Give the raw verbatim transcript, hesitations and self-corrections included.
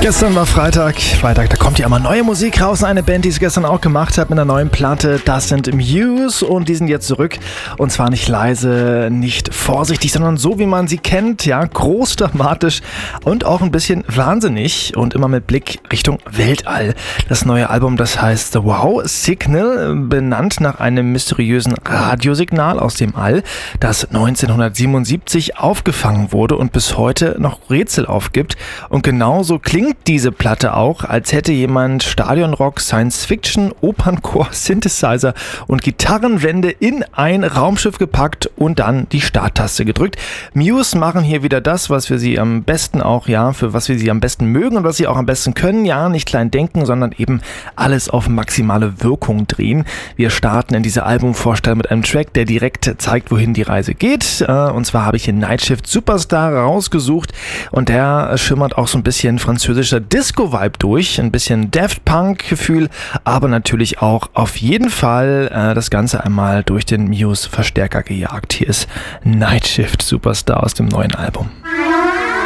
Gestern war Freitag. Freitag, da kommt ja immer neue Musik raus. Eine Band, die es gestern auch gemacht hat mit einer neuen Platte. Das sind Muse und die sind jetzt zurück. Und zwar nicht leise, nicht vorsichtig, sondern so, wie man sie kennt. Ja, groß, dramatisch und auch ein bisschen wahnsinnig. Und immer mit Blick Richtung Weltall. Das neue Album, das heißt The Wow Signal, benannt nach einem mysteriösen Radiosignal aus dem All, das neunzehnhundertsiebenundsiebzig aufgefangen wurde und bis heute noch Rätsel aufgibt. Und genauso klingt diese Platte auch, als hätte jemand Stadionrock, Science-Fiction, Opernchor, Synthesizer und Gitarrenwände in ein Raumschiff gepackt und dann die Starttaste gedrückt. Muse machen hier wieder das, was wir sie am besten auch, ja, für was wir sie am besten mögen und was sie auch am besten können. Ja, nicht klein denken, sondern eben alles auf maximale Wirkung drehen. Wir starten in diese Albumvorstellung mit einem Track, der direkt zeigt, wohin die Reise geht. Und zwar habe ich hier Night Shift Superstar rausgesucht und der schimmert auch so ein bisschen französischer Disco-Vibe durch, ein bisschen Daft Punk-Gefühl, aber natürlich auch auf jeden Fall äh, das Ganze einmal durch den Muse-Verstärker gejagt. Hier ist Night Shift Superstar aus dem neuen Album.